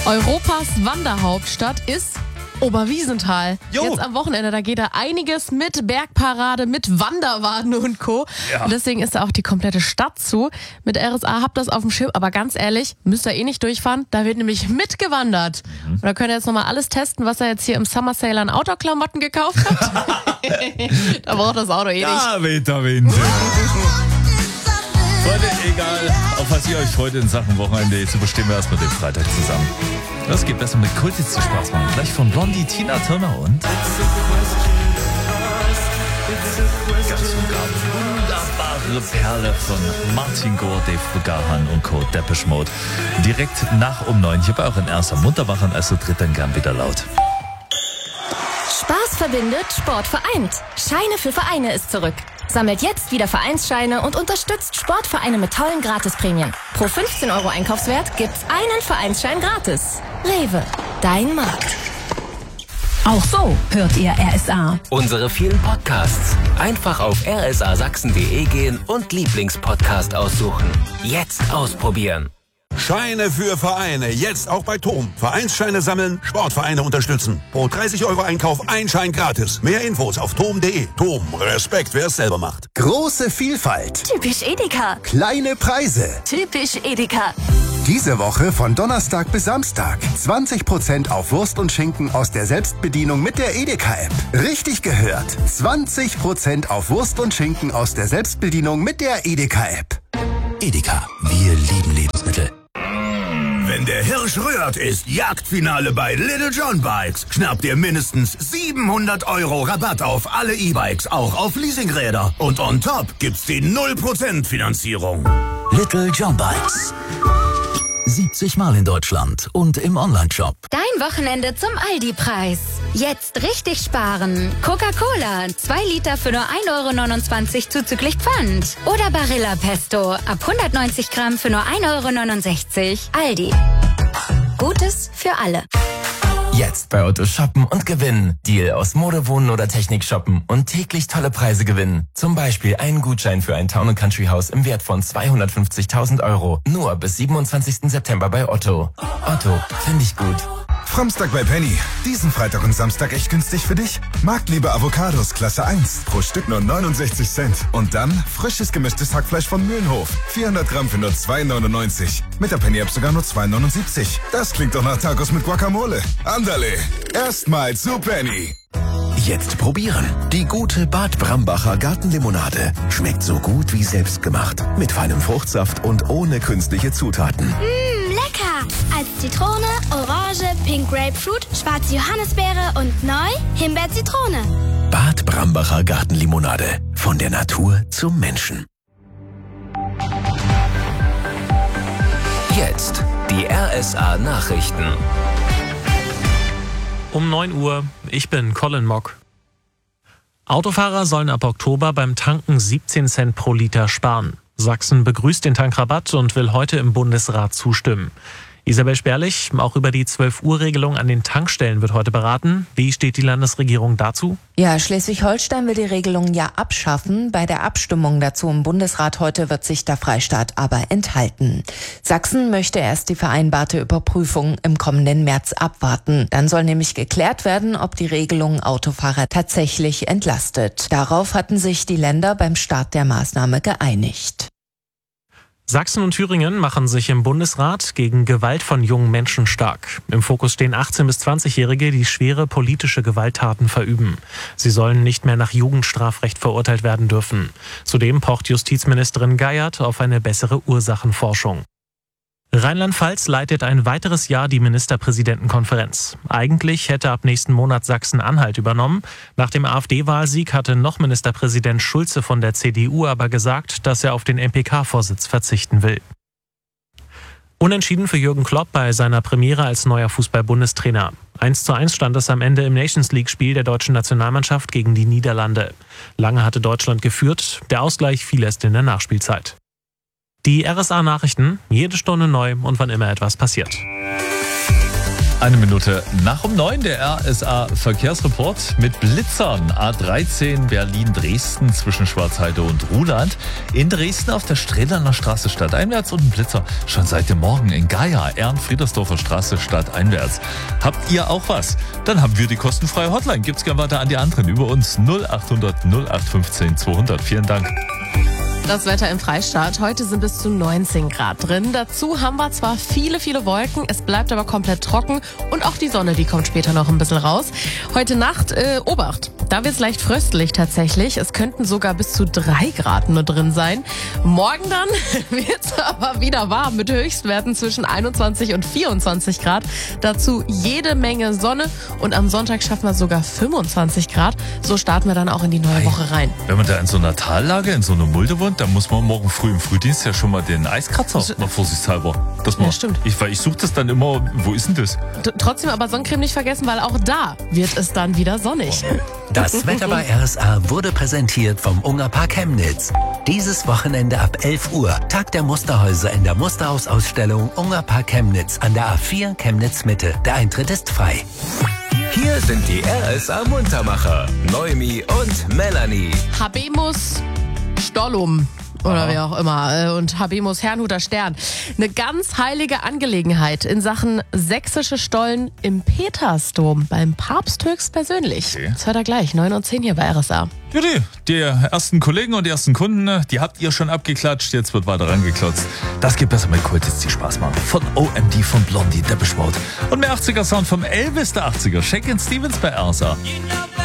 Europas Wanderhauptstadt ist Oberwiesenthal. Jo. Jetzt am Wochenende, da geht da einiges mit Bergparade, mit Wanderwaden und Co. Ja. Und deswegen ist da auch die komplette Stadt zu. Mit RSA habt das auf dem Schirm, aber ganz ehrlich, müsst ihr nicht durchfahren. Da wird nämlich mitgewandert. Und da könnt ihr jetzt nochmal alles testen, was ihr jetzt hier im Summer Sale an Outdoor-Klamotten gekauft habt. Da braucht das Auto nicht. Ja, Winter. Freunde, egal, auf was ihr euch freut in Sachen Wochenende, jetzt überstehen wir erstmal den Freitag zusammen. Das geht besser mit Kult, jetzt zu Spaß machen. Gleich von Blondie, Tina Turner und ganz und gar wunderbare Perle von Martin Gore, Dave Gahan und Co. Depeche Mode. Direkt nach um 9 hier bei euren Erster Munterwachen, also tritt dann gern wieder laut. Spaß verbindet, Sport vereint. Scheine für Vereine ist zurück. Sammelt jetzt wieder Vereinsscheine und unterstützt Sportvereine mit tollen Gratisprämien. Pro 15 € Einkaufswert gibt's einen Vereinsschein gratis. Rewe, dein Markt. Auch so hört ihr RSA. Unsere vielen Podcasts. Einfach auf rsasachsen.de gehen und Lieblingspodcast aussuchen. Jetzt ausprobieren. Scheine für Vereine, jetzt auch bei TOM. Vereinsscheine sammeln, Sportvereine unterstützen. Pro 30 € Einkauf ein Schein gratis. Mehr Infos auf tom.de. TOM, Respekt, wer es selber macht. Große Vielfalt. Typisch Edeka. Kleine Preise. Typisch Edeka. Diese Woche von Donnerstag bis Samstag. 20% auf Wurst und Schinken aus der Selbstbedienung mit der Edeka-App. Richtig gehört. 20% auf Wurst und Schinken aus der Selbstbedienung mit der Edeka-App. Edeka, wir lieben Lebensmittel. Wenn der Hirsch rührt, ist Jagdfinale bei Little John Bikes. Schnappt ihr mindestens 700 € Rabatt auf alle E-Bikes, auch auf Leasingräder. Und on top gibt's die 0% Finanzierung. Little John Bikes. 70 Mal in Deutschland und im Onlineshop. Dein Wochenende zum Aldi-Preis. Jetzt richtig sparen. Coca-Cola, 2 Liter für nur 1,29 € zuzüglich Pfand. Oder Barilla Pesto, ab 190 Gramm für nur 1,69 €. Aldi. Gutes für alle. Jetzt bei Otto shoppen und gewinnen. Deal aus Mode, Wohnen oder Technik shoppen und täglich tolle Preise gewinnen. Zum Beispiel einen Gutschein für ein Town & Country Haus im Wert von 250.000 €. Nur bis 27. September bei Otto. Otto, finde ich gut. Framstag bei Penny. Diesen Freitag und Samstag echt günstig für dich. Marktliebe Avocados Klasse 1. Pro Stück nur 69 Cent. Und dann frisches gemischtes Hackfleisch von Mühlenhof. 400 Gramm für nur 2,99. Mit der Penny-App sogar nur 2,79. Das klingt doch nach Tacos mit Guacamole. Andale. Erstmal zu Penny. Jetzt probieren. Die gute Bad Brambacher Gartenlimonade. Schmeckt so gut wie selbstgemacht. Mit feinem Fruchtsaft und ohne künstliche Zutaten. Lecker! Als Zitrone, Orange, Pink Grapefruit, schwarze Johannisbeere und neu Himbeer-Zitrone. Bad Brambacher Gartenlimonade. Von der Natur zum Menschen. Jetzt die RSA Nachrichten. Um 9 Uhr, ich bin Colin Mock. Autofahrer sollen ab Oktober beim Tanken 17 Cent pro Liter sparen. Sachsen begrüßt den Tankrabatt und will heute im Bundesrat zustimmen. Isabel Sperlich, auch über die 12-Uhr-Regelung an den Tankstellen wird heute beraten. Wie steht die Landesregierung dazu? Ja, Schleswig-Holstein will die Regelung ja abschaffen. Bei der Abstimmung dazu im Bundesrat heute wird sich der Freistaat aber enthalten. Sachsen möchte erst die vereinbarte Überprüfung im kommenden März abwarten. Dann soll nämlich geklärt werden, ob die Regelung Autofahrer tatsächlich entlastet. Darauf hatten sich die Länder beim Start der Maßnahme geeinigt. Sachsen und Thüringen machen sich im Bundesrat gegen Gewalt von jungen Menschen stark. Im Fokus stehen 18- bis 20-Jährige, die schwere politische Gewalttaten verüben. Sie sollen nicht mehr nach Jugendstrafrecht verurteilt werden dürfen. Zudem pocht Justizministerin Geiert auf eine bessere Ursachenforschung. Rheinland-Pfalz leitet ein weiteres Jahr die Ministerpräsidentenkonferenz. Eigentlich hätte ab nächsten Monat Sachsen-Anhalt übernommen. Nach dem AfD-Wahlsieg hatte noch Ministerpräsident Schulze von der CDU aber gesagt, dass er auf den MPK-Vorsitz verzichten will. Unentschieden für Jürgen Klopp bei seiner Premiere als neuer Fußball-Bundestrainer. 1:1 stand es am Ende im Nations-League-Spiel der deutschen Nationalmannschaft gegen die Niederlande. Lange hatte Deutschland geführt, der Ausgleich fiel erst in der Nachspielzeit. Die RSA-Nachrichten, jede Stunde neu und wann immer etwas passiert. Eine Minute nach um 9, der RSA-Verkehrsreport mit Blitzern. A13 Berlin-Dresden zwischen Schwarzheide und Ruhland. In Dresden auf der Strehlener Straße stadteinwärts und ein Blitzer schon seit dem Morgen in Gaya, Ehrenfriedersdorfer Straße stadteinwärts. Habt ihr auch was? Dann haben wir die kostenfreie Hotline. Gibt's gerne weiter an die anderen über uns 0800 0815 200. Vielen Dank. Das Wetter im Freistaat. Heute sind bis zu 19 Grad drin. Dazu haben wir zwar viele Wolken, es bleibt aber komplett trocken und auch die Sonne, die kommt später noch ein bisschen raus. Heute Nacht, Obacht, da wird's leicht fröstelig tatsächlich. Es könnten sogar bis zu 3 Grad nur drin sein. Morgen dann wird's aber wieder warm mit Höchstwerten zwischen 21 und 24 Grad. Dazu jede Menge Sonne und am Sonntag schaffen wir sogar 25 Grad. So starten wir dann auch in die neue Woche rein. Wenn man da in so einer Tallage, in so einer Mulde wohnt, dann muss man morgen früh im Frühdienst ja schon mal den Eiskratzer mal vorsichtshalber. Ja, stimmt. Ich suche das dann immer, wo ist denn das? Trotzdem aber Sonnencreme nicht vergessen, weil auch da wird es dann wieder sonnig. Das Wetter bei RSA wurde präsentiert vom Ungerpark Chemnitz. Dieses Wochenende ab 11 Uhr Tag der Musterhäuser in der Musterhausausstellung Ungerpark Chemnitz an der A4 Chemnitz Mitte. Der Eintritt ist frei. Hier sind die RSA Muntermacher, Noemi und Melanie. Habemus Stollum. Oder wie auch immer. Und Habemus Herrnhuter Stern. Eine ganz heilige Angelegenheit in Sachen sächsische Stollen im Petersdom beim Papst höchstpersönlich. Okay. Das hört er gleich, 9 und 10 hier bei RSA. Judy, die ersten Kollegen und die ersten Kunden, die habt ihr schon abgeklatscht, jetzt wird weiter rangeklotzt. Das geht besser mit Kult, jetzt die Spaß machen. Von OMD, von Blondie, Depeche Mode und mehr 80er Sound vom Elvis der 80er. Shakin' Stevens bei RSA.